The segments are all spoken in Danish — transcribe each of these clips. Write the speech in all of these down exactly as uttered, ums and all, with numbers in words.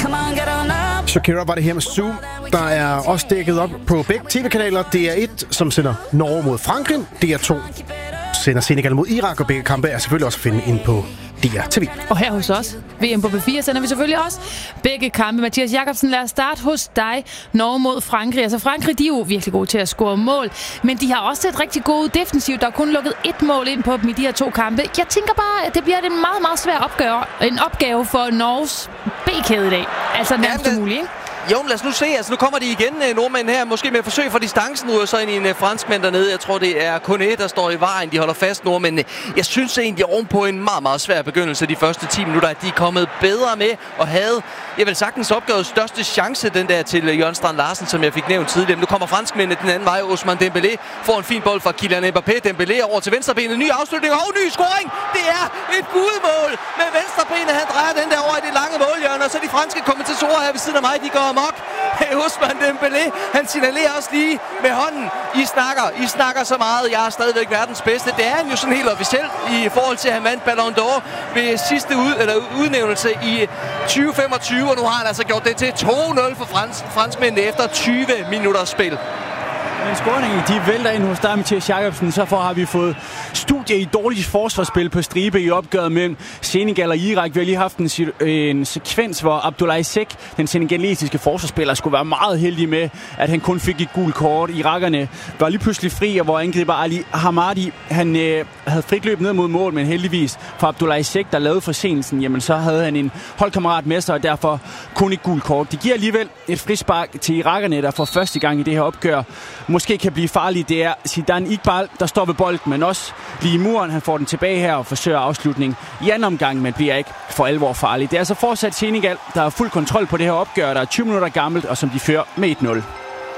Shakira var det her med Zoo. Der er også dækket op på begge tv-kanaler. D R et, som sender Norge mod Frankrig. D R to sender Senegal mod Irak, og begge kampe er selvfølgelig også at finde ind på D R T V. Og her hos os, V M på P fire, sender vi selvfølgelig også begge kampe. Mathias Jakobsen, lad os starte hos dig. Norge mod Frankrig. Altså Frankrig, de er jo virkelig gode til at score mål, men de har også set rigtig gode defensivt. Der er kun lukket et mål ind på dem i de her to kampe. Jeg tænker bare, at det bliver en meget, meget svær opgave, en opgave for Norges B-kæde i dag. Altså nærmest muligt, ikke? Jo, lad os nu se. Altså, nu kommer de igen, nordmænd her. Måske med forsøg for distancen, ryger så ind i en franskmand dernede. Jeg tror, det er Koné, der står i vejen. De holder fast, nordmændene. Jeg synes egentlig, ovenpå en meget, meget svær begyndelse de første ti minutter, at de er kommet bedre med og havde, jeg vil sagtens opgave største chance, den der til Jørgen Strand Larsen, som jeg fik nævnt tidligere. Men nu kommer franskmændene den anden vej. Ousmane Dembélé får en fin bold fra Kylian Mbappé. Dembélé over til venstrebenet. Ny afslutning og ny scoring. Det er et gudmål med venstrebenet. Han drejer den der over i det lange målhjørne. Og så de franske kommentatorer her ved siden af mig, de går amok. Ousmane Dembélé, han signalerer også lige med hånden. I snakker, I snakker så meget. Jeg er stadigvæk verdens bedste. Det er han jo sådan helt officielt i forhold til at han vandt Ballon d'Or ved sidste ud, eller udnævnelse i tyve femogtyve. Og nu har han altså gjort det til to nul for frans, franskmændene efter tyve minutters spil. Men scoringen, de vælter ind hos dig, Mathias Jakobsen. Så har vi fået studie i dårligt forsvarsspil på stribe i opgøret mellem Senegal og Irak. Vi har lige haft en, en sekvens, hvor Abdoulaye Seck, den senegalesiske forsvarsspiller, skulle være meget heldig med, at han kun fik et gult kort. Irakerne var lige pludselig fri, og hvor angriber Ali Hamadi, han øh, havde frit løb ned mod mål, men heldigvis for Abdoulaye Seck, der lavede forsendelsen, jamen så havde han en holdkammerat med sig, og derfor kun et gult kort. De giver alligevel et frispark til irakerne, der for første gang i det her opgør måske kan blive farlig. Det er Zidane Iqbal, der står ved bolden, men også lige muren. Han får den tilbage her og forsøger afslutning i anden omgang, men bliver ikke for alvor farlig. Det er altså fortsat Senegal, der har fuld kontrol på det her opgør, der er tyve minutter gammelt, og som de fører med et nul.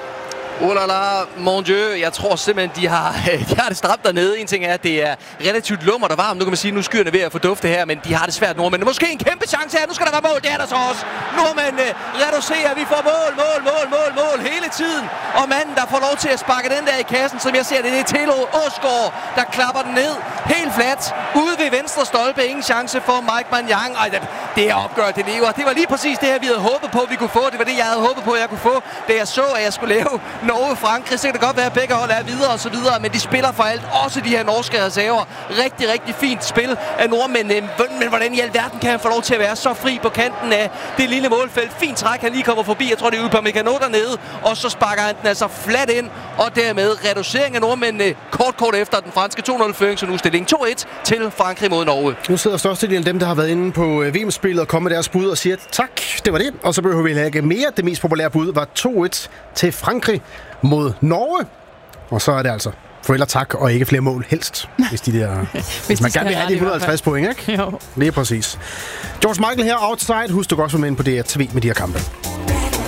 Oh la la, mon dieu. Jeg tror simpelthen, de har, de har det stramt dernede. En ting er, at det er relativt lummert og varmt. Nu kan man sige, at nu skyerne ved at få dufte her, men de har det svært, nordmændene. Måske en kæmpe chance her. Nu skal der være mål. Det er der så også. Nordmændene reducerer. Vi får mål, mål, mål, mål, mål hele tiden. Og manden, der får lov til at sparke den der i kassen, som jeg ser det, det er Telo Åsgaard, der klapper den ned. Helt fladt. Ude ved venstre stolpe. Ingen chance for Mike Maignan. Ej, det, det er opgør, det lever. Det var lige præcis det her, vi havde håbet på, vi kunne få. Det var det, jeg havde håbet på, jeg kunne få, da jeg så, at jeg skulle lave Norge Frankrig. Så kan det godt være, at begge hold er videre og så videre, men de spiller for alt. Også de her norske reserver. Rigtig, rigtig fint spil af nordmændene. Men hvordan i alverden kan han få lov til at være så fri på kanten af det lille målfelt? Fint træk, han lige kommer forbi. Jeg tror, det er ude på Mekano dernede. Og så sparker han den altså flat ind. Og dermed reducering af nordmændene kort, kort efter den franske to nul-føring. Så nu stilling to et til Frankrig mod Norge. Nu sidder størstedelen af dem, der har været inde på V M-spillet og kommet med deres bud og siger tak, det var det. Og så behøver vi ikke mere. Det mest populære bud var to et til Frankrig mod Norge. Og så er det altså forældre tak og ikke flere mål helst. Hvis, de der, hvis, hvis man gerne vil have de et hundrede og halvtreds point, ikke? Jo. Lige præcis. George Michael her, Outside. Husk du godt at være med ind på D R T V med de her kampe.